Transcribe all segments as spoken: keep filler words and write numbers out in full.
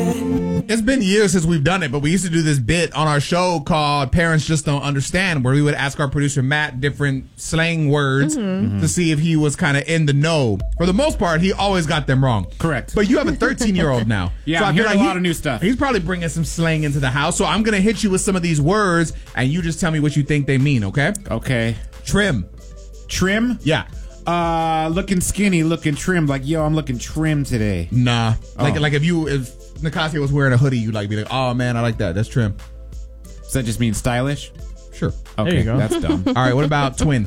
It's been years since we've done it, but we used to do this bit on our show called Parents Just Don't Understand, where we would ask our producer Matt different slang words mm-hmm. to see if he was kind of in the know. For the most part, he always got them wrong. Correct. But you have a thirteen-year-old now. Yeah, so I'm I feel hearing like a he, lot of new stuff. He's probably bringing some slang into the house, so I'm going to hit you with some of these words, and you just tell me what you think they mean, okay? Okay. Trim. Trim? Yeah. Uh, looking skinny, looking trim. Like, yo, I'm looking trim today. Nah. Oh. Like, like if you, if Nicasia was wearing a hoodie, you'd like be like, oh man, I like that. That's trim. Does that just mean stylish? Sure. Okay, there you go. That's dumb. All right, what about twin?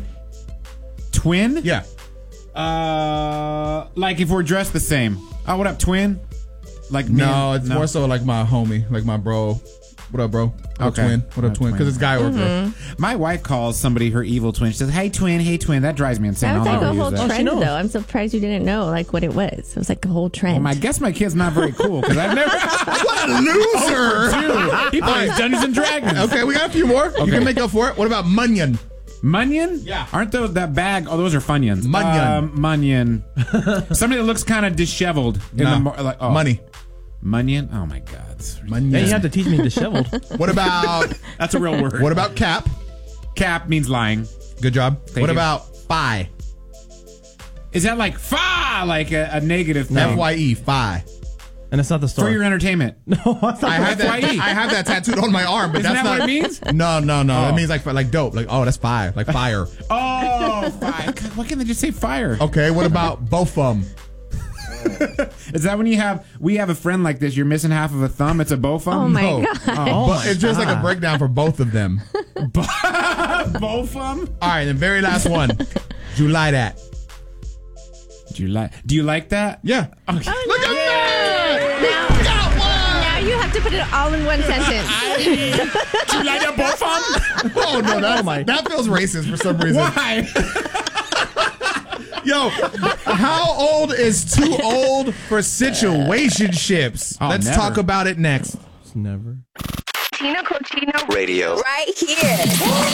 Twin? Yeah. Uh, like if we're dressed the same. Oh, what up, twin? Like me No, and- it's more so like my homie, like my bro. What up, bro? What up, Okay. twin? What up, Uh, twin? Because twin. it's guy or girl. My wife calls somebody her evil twin. She says, "Hey, twin, hey, twin." That drives me insane. That was I'll like never a whole use that. trend, knows. though. I'm surprised you didn't know like what it was. It was like a whole trend. Well, I guess my kid's not very cool because I've never. What a loser! Dude, he plays Dungeons and Dragons. Okay, we got a few more. You Okay. can make up for it. What about Munyon? Munyon? Yeah. Aren't those that bag? Oh, those are Funyuns. Munyon. Um, Munyon. Somebody that looks kind of disheveled. In Nah. the mo- like, oh. Money. Munyon? Oh, my God. Munyon. Yeah, you have to teach me disheveled. What about That's a real word. what about cap? Cap means lying. Good job. Thank what you. about fi? Is that like fa? Like a, a negative thing? F Y E fi. And it's not the story. For your entertainment. no, that's not I have that. F Y E. I have that tattooed on my arm, but Isn't that's that not what it means? No, no, no. Oh. It means like like dope. Like oh, that's fire. Like fire. Oh, fire. God, why can't they just say fire? Okay. What about both of them? Is that when you have, we have a friend like this, you're missing half of a thumb, it's a bow thumb? Oh, my No. God. Oh, But it's just like a breakdown for both of them. bow thumb? All right, the very last one. Do you like that? Do you like, do you like that? Yeah. Oh, Look no. at that! Now, We got one! now you have to put it all in one sentence. Do you like that bow thumb? Oh no, that, Oh, my. that feels racist for some reason. Why? Yo, how old is too old for situationships? Oh, Let's never. talk about it next. Never. Tina Cochino Radio. right here.